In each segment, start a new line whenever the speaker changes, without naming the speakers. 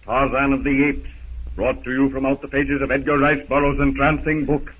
Tarzan of the Apes, brought to you from out the pages of Edgar Rice Burroughs' entrancing book.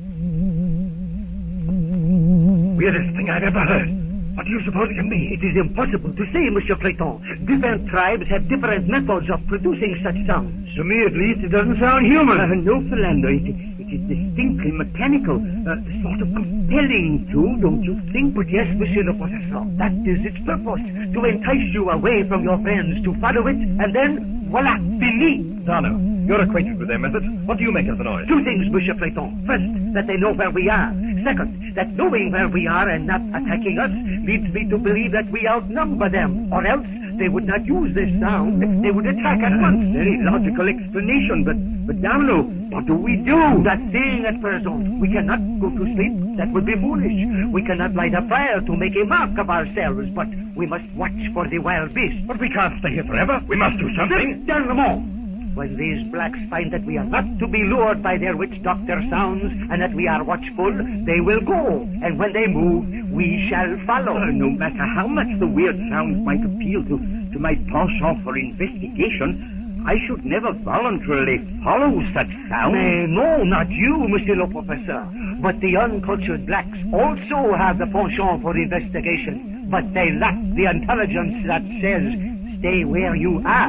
Weirdest thing I've ever heard. What do you suppose it can be?
It is impossible to say, Monsieur Clayton. Different tribes have different methods of producing such sounds.
To me, at least, it doesn't sound human.
No, Philando. It is distinctly mechanical. Sort of compelling, too, don't you think? But yes, Monsieur le Professeur, that is its purpose. To entice you away from your friends, to follow it, and then, voila, fini.
D'Arnot, you're acquainted with their methods. What do you make of the noise?
Two things, Monsieur Clayton. First, that they know where we are. Second, that knowing where we are and not attacking us leads me to believe that we outnumber them, or else they would not use this sound. They would attack at once.
Very logical explanation, but D'Arnot, what do we do?
Nothing at present. We cannot go to sleep. That would be foolish. We cannot light a fire to make a mark of ourselves, but we must watch for the wild beasts.
But we can't stay here forever. We must do something.
Dernièrement, when these blacks find that we are not to be lured by their witch doctor sounds and that we are watchful, they will go. And when they move, we shall follow.
No matter how much the weird sounds might appeal to my penchant for investigation, I should never voluntarily follow such sounds.
No, not you, Monsieur le Professeur. But the uncultured blacks also have the penchant for investigation. But they lack the intelligence that says, stay where you are.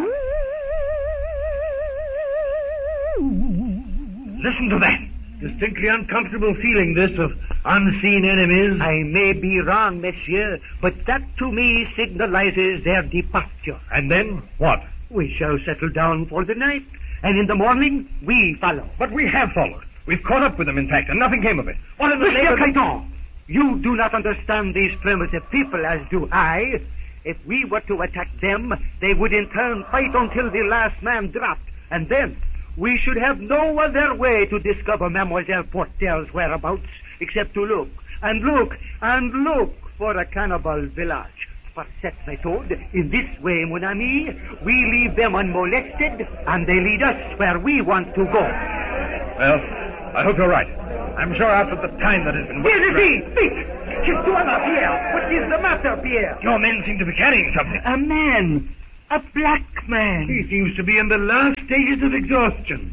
Listen to that. Distinctly uncomfortable feeling, this, of unseen enemies.
I may be wrong, monsieur, but that to me signalizes their departure.
And then what?
We shall settle down for the night, and in the morning we follow.
But we have followed. We've caught up with them, in fact, and nothing came of it. What in the name of...
Clayton, you do not understand these primitive people as do I. If we were to attack them, they would in turn fight until the last man dropped, and then we should have no other way to discover Mademoiselle Portel's whereabouts except to look, and look, and look for a cannibal village. For cette méthode, in this way, mon ami, we leave them unmolested, and they lead us where we want to go.
Well, I hope you're right. I'm sure after the time that has been...
Here it is! Speak! Qu'est-ce Pierre? What is the matter, Pierre?
Your men seem to be carrying something.
A man! A black man!
He seems to be in the last stages of exhaustion.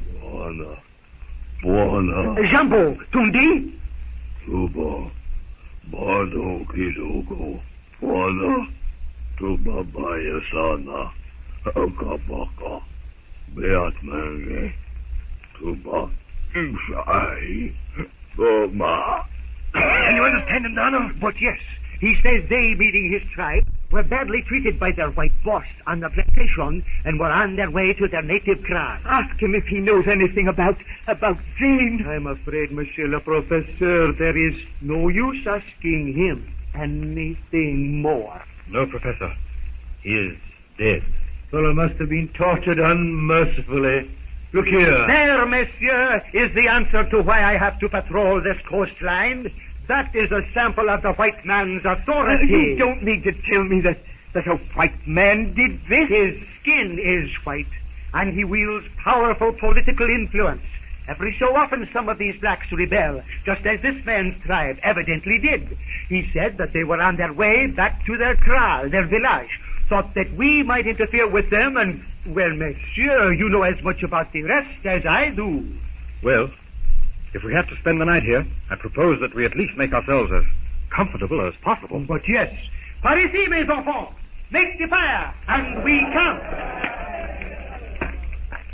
Buona.
Jambo, Tundi?
Tuba. Bado Kidogo. Buona. Tuba Baya Sana. Akabaka. Beat Mange. Tuba. Ishai. Boma.
Can you understand him, D'Arnot?
But yes. He says they, meaning his tribe, were badly treated by their white boss on the plantation and were on their way to their native kraal.
Ask him if he knows anything about Jane.
I'm afraid, Monsieur le Professeur, there is no use asking him anything more.
No, Professor. He is dead. Fellow must have been tortured unmercifully. Look here.
There, monsieur, is the answer to why I have to patrol this coastline. That is a sample of the white man's authority.
You don't mean to tell me that a white man did this?
His skin is white, and he wields powerful political influence. Every so often some of these blacks rebel, just as this man's tribe evidently did. He said that they were on their way back to their kraal, their village, thought that we might interfere with them, and, well, monsieur, you know as much about the rest as I do.
Well, if we have to spend the night here, I propose that we at least make ourselves as comfortable as possible.
But yes, par ici, mes enfants, make the fire, and we come.